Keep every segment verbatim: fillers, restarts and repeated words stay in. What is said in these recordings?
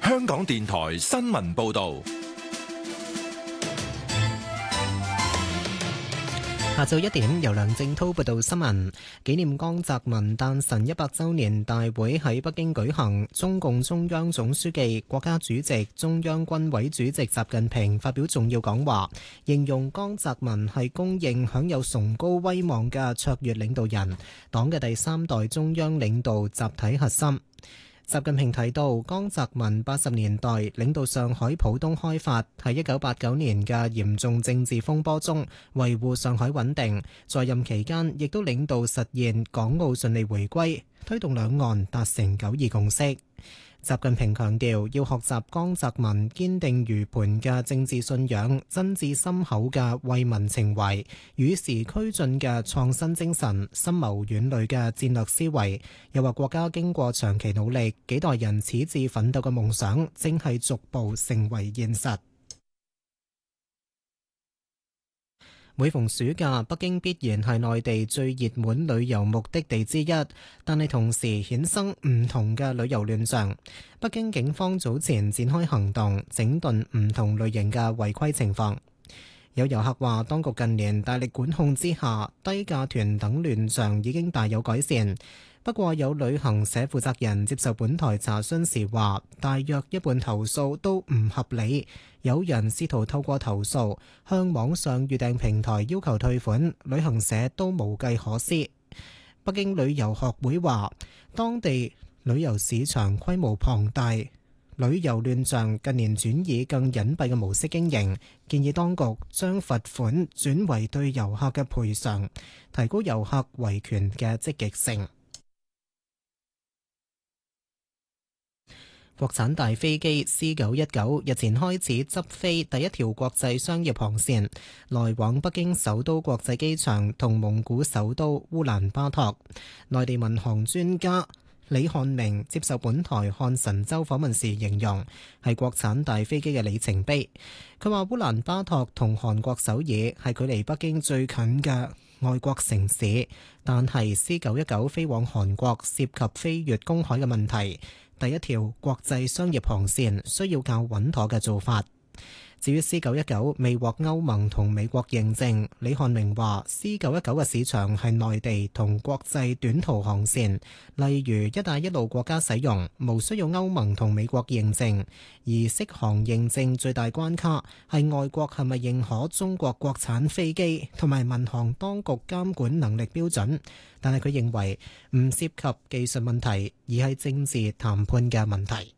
香港電台新聞報道。 下晝一點，由梁正濤報道新聞。紀念江澤民誕辰一百週年大會喺北京舉行，中共中央總書記、國家主席、中央軍委主席習近平發表重要講話，形容江澤民係公認享有崇高威望嘅卓越領導人，黨嘅第三代中央領導集體核心。習近平提到，江澤民八十年代領導上海浦東開發，喺一九八九年嘅嚴重政治風波中維護上海穩定，在任期間亦都領導實現港澳順利回歸，推動兩岸達成九二共識。習近平強調，要學習江澤民堅定如磐嘅政治信仰、真摯深厚嘅為民情懷、與時俱進嘅創新精神、深謀遠慮嘅戰略思維。又話國家經過長期努力，幾代人矢志奮鬥嘅夢想正係逐步成為現實。每逢暑假，北京必然係內地最熱門旅遊目的地之一，但係同時衍生唔同嘅旅遊亂象。北京警方早前展開行動，整頓唔同類型嘅違規情況。有遊客話，當局近年大力管控之下，低價團等亂象已經大有改善。不過有旅行社負責人接受本台查詢時話，大約一半投訴都唔合理，有人試圖透過投訴向網上預訂平台要求退款，旅行社都無計可施。北京旅遊學會話，當地旅遊市場規模龐大，旅遊亂象近年轉以更隱蔽嘅模式經營，建議當局將罰款轉為對遊客嘅賠償，提高遊客維權嘅積極性。國產大飛機 C 九一九日前開始執飛第一條國際商業航線，來往北京首都國際機場同蒙古首都烏蘭巴托。內地民航專家李漢明接受本台漢神州訪問時形容，係國產大飛機嘅里程碑。佢話烏蘭巴托同韓國首爾係距離北京最近嘅外國城市，但係 C 九一九飛往韓國涉及飛越公海嘅問題，第一條國際商業航線需要較穩妥嘅做法。至於 C 九一九未獲歐盟同美國認證，李漢明話 C 九一九嘅市場係內地同國際短途航線，例如一帶一路國家使用，無需要歐盟同美國認證。而適航認證最大關卡係外國係咪認可中國國產飛機同埋民航當局監管能力標準，但係佢認為唔涉及技術問題，而係政治談判嘅問題。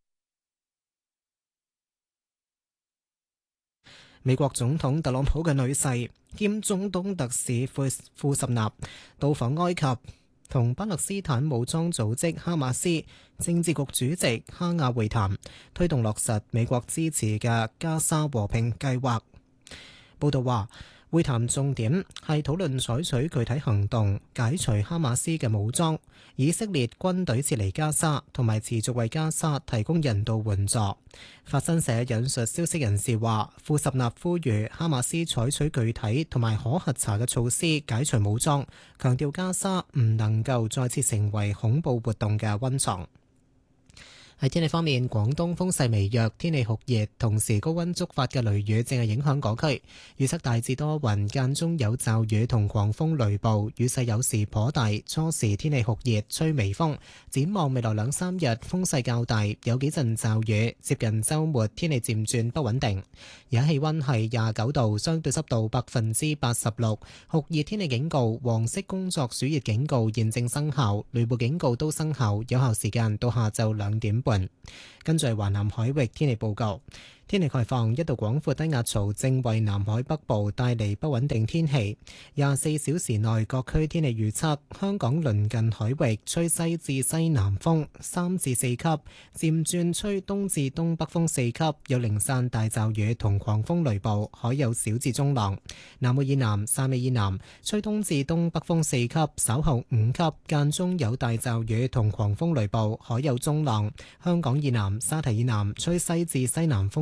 美國總統特朗普嘅女婿兼中東特使庫庫什納到訪埃及，同巴勒斯坦武裝組織哈馬斯政治局主席哈亞會談，推動落實美國支持嘅加沙和平計劃。報道話，會談重點係討論採取具體行動解除哈馬斯嘅武裝，以色列軍隊撤離加沙，同埋持續為加沙提供人道援助。法新社引述消息人士話，庫什納呼籲哈馬斯採取具體同埋可核查嘅措施解除武裝，強調加沙唔能夠再次成為恐怖活動嘅溫床。喺天氣方面，廣東風勢微弱，天氣酷熱，同時高溫觸發嘅雷雨正係影響嗰區。預測大致多雲，間中有驟雨同狂風雷暴，雨勢有時頗大。初時天氣酷熱，吹微風。展望未來兩三日風勢較大，有幾陣驟雨。接近週末天氣漸轉不穩定。而家氣溫係廿九度，相對濕度百分之八十六。酷熱天氣警告、黃色工作暑熱警告現正生效，雷暴警告都生效，有效時間到下晝兩點半。跟住華南海域天氣報告，天氣概況，一道廣闊低壓槽正為南海北部帶嚟不穩定天氣。廿四小時內各區天氣預測：香港鄰近海域吹西至西南風三至四級，漸轉吹東至東北風四級，有零散大驟雨同狂風雷暴，海有小至中浪。南澳以南、汕尾以南吹東至東北風四級，稍後五級，間中有大驟雨同狂風雷暴，海有中浪。香港以南、沙堤以南吹西至西南風。